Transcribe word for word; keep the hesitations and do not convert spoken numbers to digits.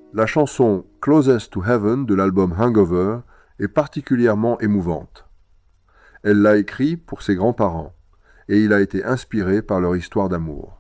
La chanson Closest to Heaven de l'album Hangover est particulièrement émouvante. Elle l'a écrite pour ses grands-parents et il a été inspiré par leur histoire d'amour.